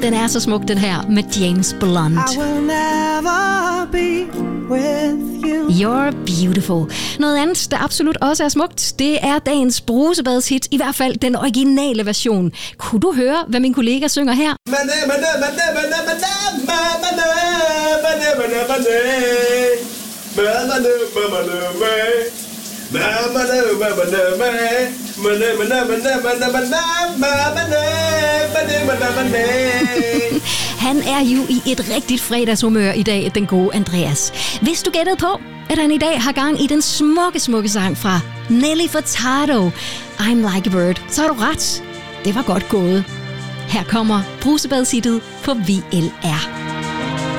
Den er så smuk, den her, med James Blunt. I will never be with you. You're beautiful. Noget andet, der absolut også er smukt, det er dagens brusebadshit, i hvert fald den originale version. Kunne du høre, hvad min kollega synger her? Han er jo i et rigtigt fredagshumør i dag, den gode Andreas. Hvis du gættede på, at han i dag har gang i den smukke sang fra Nelly Furtado, I'm Like a Bird, så har du ret. Det var godt gået. Her kommer brusebadshittet på VLR.